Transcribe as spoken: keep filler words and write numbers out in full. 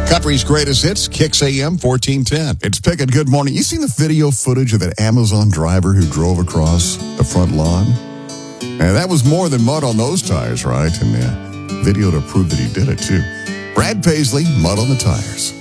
Country's greatest hits, Kicks A M fourteen ten. It's Pickett. Good morning. You seen the video footage of that Amazon driver who drove across the front lawn? And that was more than mud on those tires, right? And uh, video to prove that he did it, too. Brad Paisley, Mud on the Tires.